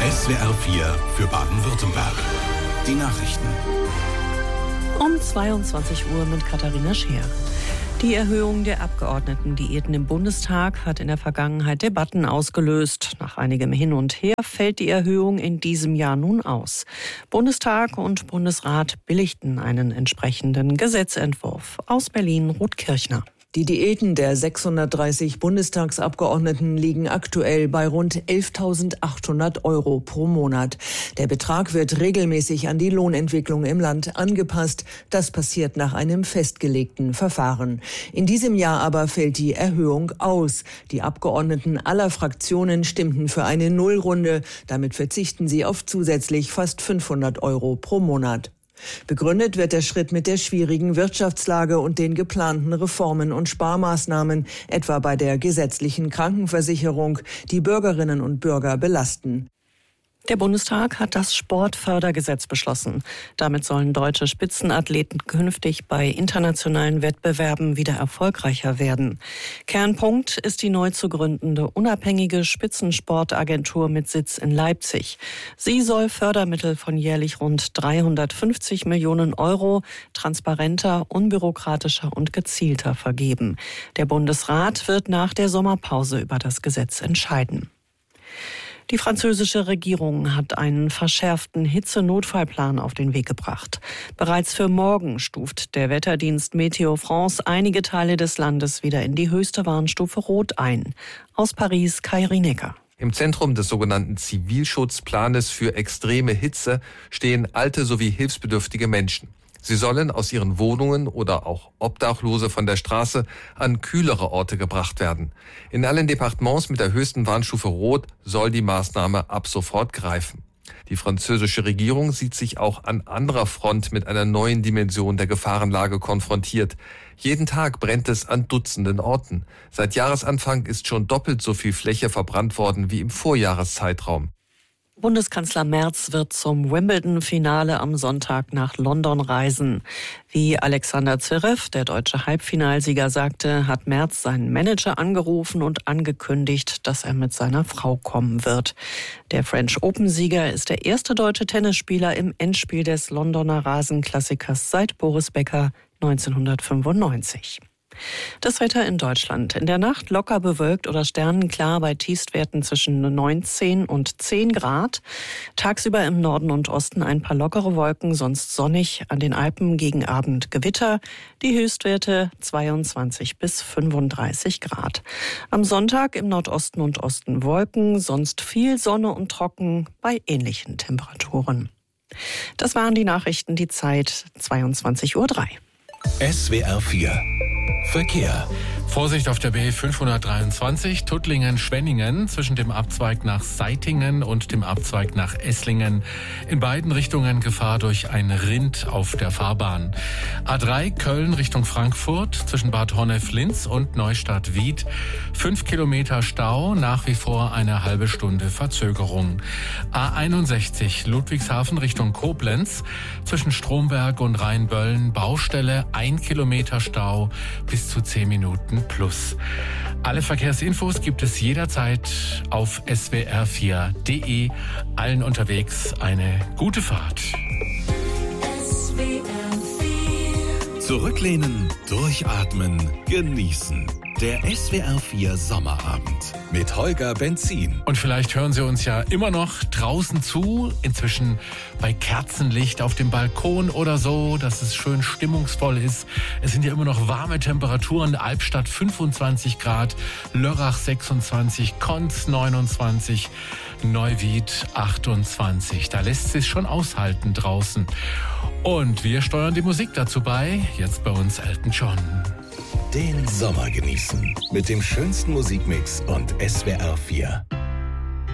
SWR 4 für Baden-Württemberg. Die Nachrichten. Um 22 Uhr mit Katharina Scheer. Die Erhöhung der Abgeordnetendiäten im Bundestag hat in der Vergangenheit Debatten ausgelöst. Nach einigem Hin und Her fällt die Erhöhung in diesem Jahr nun aus. Bundestag und Bundesrat billigten einen entsprechenden Gesetzentwurf. Aus Berlin, Ruth Kirchner. Die Diäten der 630 Bundestagsabgeordneten liegen aktuell bei rund 11.800 € pro Monat. Der Betrag wird regelmäßig an die Lohnentwicklung im Land angepasst. Das passiert nach einem festgelegten Verfahren. In diesem Jahr aber fällt die Erhöhung aus. Die Abgeordneten aller Fraktionen stimmten für eine Nullrunde. Damit verzichten sie auf zusätzlich fast 500 € pro Monat. Begründet wird der Schritt mit der schwierigen Wirtschaftslage und den geplanten Reformen und Sparmaßnahmen, etwa bei der gesetzlichen Krankenversicherung, die Bürgerinnen und Bürger belasten. Der Bundestag hat das Sportfördergesetz beschlossen. Damit sollen deutsche Spitzenathleten künftig bei internationalen Wettbewerben wieder erfolgreicher werden. Kernpunkt ist die neu zu gründende unabhängige Spitzensportagentur mit Sitz in Leipzig. Sie soll Fördermittel von jährlich rund 350 Millionen € transparenter, unbürokratischer und gezielter vergeben. Der Bundesrat wird nach der Sommerpause über das Gesetz entscheiden. Die französische Regierung hat einen verschärften Hitzenotfallplan auf den Weg gebracht. Bereits für morgen stuft der Wetterdienst Meteo France einige Teile des Landes wieder in die höchste Warnstufe Rot ein. Aus Paris, Kai Rienecker. Im Zentrum des sogenannten Zivilschutzplanes für extreme Hitze stehen alte sowie hilfsbedürftige Menschen. Sie sollen aus ihren Wohnungen oder auch Obdachlose von der Straße an kühlere Orte gebracht werden. In allen Departements mit der höchsten Warnstufe Rot soll die Maßnahme ab sofort greifen. Die französische Regierung sieht sich auch an anderer Front mit einer neuen Dimension der Gefahrenlage konfrontiert. Jeden Tag brennt es an Dutzenden Orten. Seit Jahresanfang ist schon doppelt so viel Fläche verbrannt worden wie im Vorjahreszeitraum. Bundeskanzler Merz wird zum Wimbledon-Finale am Sonntag nach London reisen. Wie Alexander Zverev, der deutsche Halbfinalsieger, sagte, hat Merz seinen Manager angerufen und angekündigt, dass er mit seiner Frau kommen wird. Der French Open-Sieger ist der erste deutsche Tennisspieler im Endspiel des Londoner Rasenklassikers seit Boris Becker 1995. Das Wetter in Deutschland. In der Nacht locker bewölkt oder sternenklar bei Tiefstwerten zwischen 19 und 10 Grad. Tagsüber im Norden und Osten ein paar lockere Wolken, sonst sonnig. An den Alpen gegen Abend Gewitter. Die Höchstwerte 22 bis 35 Grad. Am Sonntag im Nordosten und Osten Wolken, sonst viel Sonne und trocken bei ähnlichen Temperaturen. Das waren die Nachrichten, die Zeit 22:03 Uhr. SWR 4 Verkehr. Vorsicht auf der B523 Tuttlingen-Schwenningen zwischen dem Abzweig nach Seitingen und dem Abzweig nach Esslingen. In beiden Richtungen Gefahr durch ein Rind auf der Fahrbahn. A3 Köln Richtung Frankfurt zwischen Bad Honnef-Linz und Neustadt-Wied. 5 Kilometer Stau, nach wie vor eine halbe Stunde Verzögerung. A61 Ludwigshafen Richtung Koblenz zwischen Stromberg und Rheinböllen Baustelle, 1 Kilometer Stau, bis zu 10 Minuten plus. Alle Verkehrsinfos gibt es jederzeit auf swr4.de. Allen unterwegs eine gute Fahrt. Zurücklehnen, durchatmen, genießen. Der SWR 4 Sommerabend mit Holger Benzin. Und vielleicht hören Sie uns ja immer noch draußen zu, inzwischen bei Kerzenlicht auf dem Balkon oder so, dass es schön stimmungsvoll ist. Es sind ja immer noch warme Temperaturen, Albstadt 25 Grad, Lörrach 26, Konz 29, Neuwied 28. Da lässt es sich schon aushalten draußen. Und wir steuern die Musik dazu bei, jetzt bei uns Elton John. Den Sommer genießen mit dem schönsten Musikmix und SWR 4.